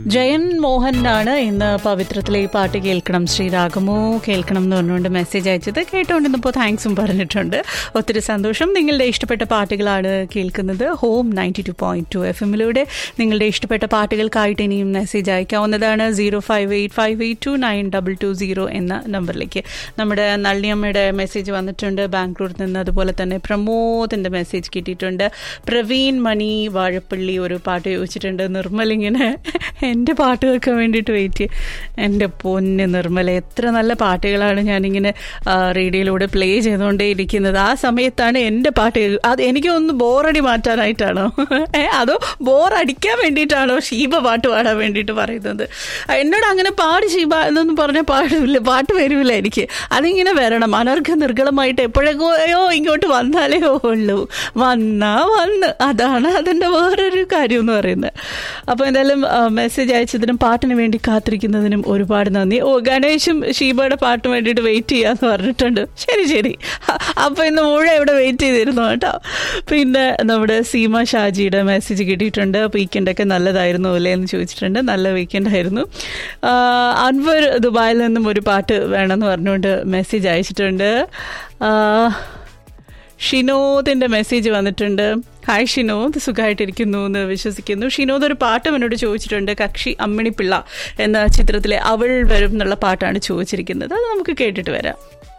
ജയൻ മോഹനാണ് ഇന്ന് പവിത്രത്തിലെ ഈ പാട്ട് കേൾക്കണം ശ്രീരാഗമോ കേൾക്കണം എന്ന് പറഞ്ഞുകൊണ്ട് മെസ്സേജ് അയച്ചത്. കേട്ടുകൊണ്ടിരുന്നപ്പോൾ താങ്ക്സും പറഞ്ഞിട്ടുണ്ട്. ഒത്തിരി സന്തോഷം. നിങ്ങളുടെ ഇഷ്ടപ്പെട്ട പാട്ടുകളാണ് കേൾക്കുന്നത് ഹോം 92.2 FM നിങ്ങളുടെ ഇഷ്ടപ്പെട്ട പാട്ടുകൾക്കായിട്ട് ഇനിയും മെസ്സേജ് അയക്കാവുന്നതാണ് 0585829220 എന്ന നമ്പറിലേക്ക്. നമ്മുടെ നള്ളിയമ്മയുടെ മെസ്സേജ് വന്നിട്ടുണ്ട് ബാംഗ്ലൂരിൽ നിന്ന്. അതുപോലെ തന്നെ പ്രമോദിൻ്റെ മെസ്സേജ് കിട്ടിയിട്ടുണ്ട്. പ്രവീൺ മണി വാഴപ്പള്ളി ഒരു പാട്ട് ചോദിച്ചിട്ടുണ്ട്. നിർമ്മലിങ്ങനെ എൻ്റെ പാട്ട് കേൾക്കാൻ വേണ്ടിയിട്ട് വെയിറ്റ് ചെയ്യും. എൻ്റെ പൊന്ന് നിർമ്മല, എത്ര നല്ല പാട്ടുകളാണ് ഞാനിങ്ങനെ റേഡിയോയിലൂടെ പ്ലേ ചെയ്തുകൊണ്ടേ ഇരിക്കുന്നത്. ആ സമയത്താണ് എൻ്റെ പാട്ട്. അത് എനിക്ക് ഒന്ന് ബോറടി മാറ്റാനായിട്ടാണോ അതോ ബോറടിക്കാൻ വേണ്ടിയിട്ടാണോ ഷീബ പാട്ട് പാടാൻ വേണ്ടിയിട്ട് പറയുന്നത്? എന്നോട് അങ്ങനെ പാട് ഷീബ എന്നൊന്നും പറഞ്ഞാൽ പാട്ട് വരില്ല എനിക്ക്. അതിങ്ങനെ വരണം അനർഘ നിർഗളമായിട്ട് എപ്പോഴെങ്കിലോ ഇങ്ങോട്ട് വന്നാലേ ഉള്ളൂ. വന്ന് അതാണ് അതിൻ്റെ വേറൊരു കാര്യം എന്ന് പറയുന്നത്. അപ്പോൾ എന്തായാലും മെസ്സേജ് അയച്ചതിനും പാട്ടിന് വേണ്ടി കാത്തിരിക്കുന്നതിനും ഒരുപാട് നന്ദി. ഗണേശും ഷീബയുടെ പാട്ടിന് വേണ്ടിയിട്ട് വെയിറ്റ് ചെയ്യാന്ന് പറഞ്ഞിട്ടുണ്ട്. ശരി. അപ്പോൾ ഇന്ന് മുഴുവൻ ഇവിടെ വെയിറ്റ് ചെയ്തിരുന്നു കേട്ടോ. പിന്നെ നമ്മുടെ സീമ ഷാജിയുടെ മെസ്സേജ് കിട്ടിയിട്ടുണ്ട്. വീക്കെൻഡൊക്കെ നല്ലതായിരുന്നു അല്ലേ എന്ന് ചോദിച്ചിട്ടുണ്ട്. നല്ല വീക്കെൻഡായിരുന്നു. അൻവർ ദുബായിൽ നിന്നും ഒരു പാട്ട് വേണമെന്ന് പറഞ്ഞുകൊണ്ട് മെസ്സേജ് അയച്ചിട്ടുണ്ട്. ഷിനോദിൻ്റെ മെസ്സേജ് വന്നിട്ടുണ്ട്. ഹായ് ഷിനോദ്, സുഖമായിട്ടിരിക്കുന്നു എന്ന് വിശ്വസിക്കുന്നു. ഷിനോദ് ഒരു പാട്ട് എന്നോട് ചോദിച്ചിട്ടുണ്ട്. കക്ഷി അമ്മിണിപ്പിള്ള എന്ന ചിത്രത്തിലെ അവൾ വരും എന്നുള്ള പാട്ടാണ് ചോദിച്ചിരിക്കുന്നത്. അത് നമുക്ക് കേട്ടിട്ട് വരാം.